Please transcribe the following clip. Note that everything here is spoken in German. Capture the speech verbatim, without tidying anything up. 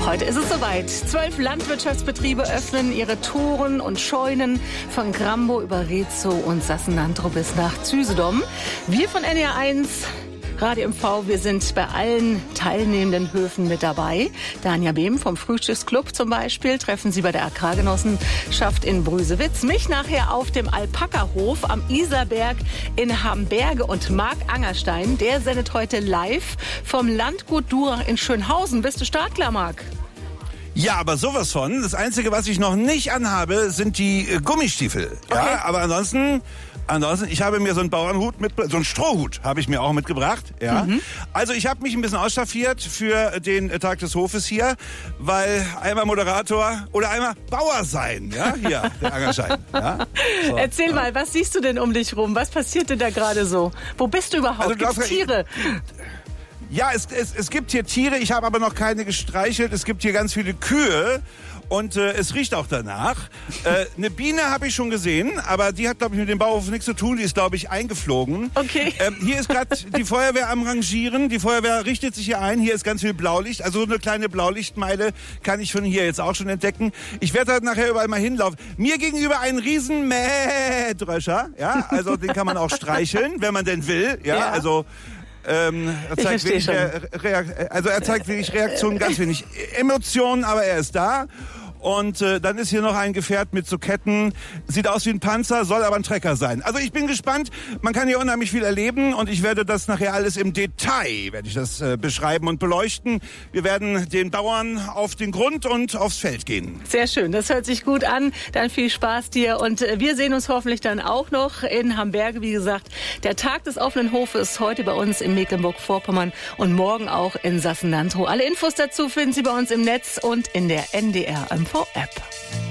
Heute ist es soweit. Zwölf Landwirtschaftsbetriebe öffnen ihre Toren und Scheunen von Grambo über Rezo und Sassenandro bis nach Züsedom. Wir von N R eins Radio M V, wir sind bei allen teilnehmenden Höfen mit dabei. Danja Behm vom Frühstücksclub zum Beispiel treffen Sie bei der Agrargenossenschaft in Brüsewitz. Mich nachher auf dem Alpaka-Hof am Isarberg in Hamberge. Und Marc Angerstein, der sendet heute live vom Landgut Durach in Schönhausen. Bist du startklar, Marc? Ja, aber sowas von. Das Einzige, was ich noch nicht anhabe, sind die äh, Gummistiefel. Okay. Ja, aber ansonsten, ansonsten, ich habe mir so einen Bauernhut mit, so einen Strohhut habe ich mir auch mitgebracht. Ja. Mhm. Also ich habe mich ein bisschen ausstaffiert für den Tag des Hofes hier, weil einmal Moderator oder einmal Bauer sein. Ja, hier der Angerstein. Ja. So. Erzähl ja. mal, was siehst du denn um dich rum? Was passiert denn da gerade so? Wo bist du überhaupt? Also, Gibt's Tiere? Ja, es, es, es gibt hier Tiere, ich habe aber noch keine gestreichelt. Es gibt hier ganz viele Kühe und äh, es riecht auch danach. Äh, eine Biene habe ich schon gesehen, aber die hat, glaube ich, mit dem Bauhof nichts zu tun. Die ist, glaube ich, eingeflogen. Okay. Ähm, hier ist gerade die Feuerwehr am Rangieren. Die Feuerwehr richtet sich hier ein. Hier ist ganz viel Blaulicht. Also so eine kleine Blaulichtmeile kann ich von hier jetzt auch schon entdecken. Ich werde da nachher überall mal hinlaufen. Mir gegenüber ein riesen Mähdröscher. Ja, also den kann man auch streicheln, wenn man denn will. Ja, ja. also... Ähm, er zeigt wirklich Reak- also er zeigt wirklich Reaktionen, ganz wenig Emotionen, aber er ist da. Und äh, dann ist hier noch ein Gefährt mit so Ketten. Sieht aus wie ein Panzer, soll aber ein Trecker sein. Also ich bin gespannt. Man kann hier unheimlich viel erleben und ich werde das nachher alles im Detail, werde ich das äh, beschreiben und beleuchten. Wir werden den Bauern auf den Grund und aufs Feld gehen. Sehr schön, das hört sich gut an. Dann viel Spaß dir und äh, wir sehen uns hoffentlich dann auch noch in Hamberge. Wie gesagt, der Tag des offenen Hofes ist heute bei uns in Mecklenburg-Vorpommern und morgen auch in Sassenandro. Alle Infos dazu finden Sie bei uns im Netz und in der N D R M V App.